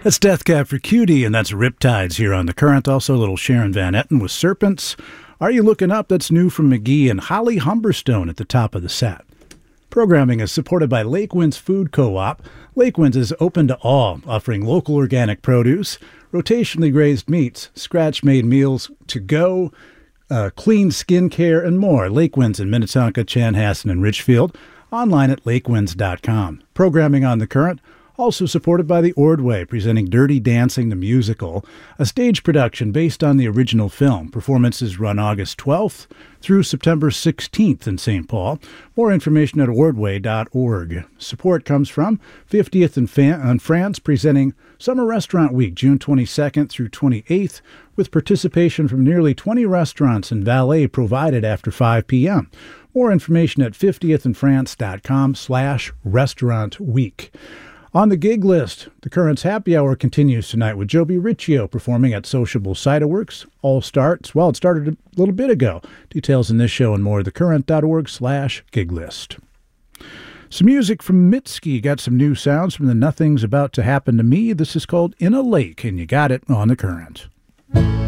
That's Death Cab for Cutie, and that's Riptides here on The Current. Also, little Sharon Van Etten with Serpents. Are You Looking Up? That's new from McGee, and Holly Humberstone at the top of the set. Programming is supported by Lake Winds Food Co-op. Lake Winds is open to all, offering local organic produce, rotationally grazed meats, scratch-made meals to go, clean skincare, and more. Lake Winds in Minnetonka, Chanhassen, and Richfield. Online at lakewinds.com. Programming on The Current, also supported by the Ordway, presenting Dirty Dancing the Musical, a stage production based on the original film. Performances run August 12th through September 16th in St. Paul. More information at ordway.org. Support comes from 50th and France, presenting Summer Restaurant Week, June 22nd through 28th, with participation from nearly 20 restaurants and valet provided after 5 p.m. More information at 50thandfrance.com/restaurant week. On the gig list, The Current's Happy Hour continues tonight with Joby Riccio performing at Sociable Cider Works. It started a little bit ago. Details in this show and more at thecurrent.org/gig list. Some music from Mitski. Got some new sounds from the Nothing's About to Happen to Me. This is called In a Lake, and you got it on The Current.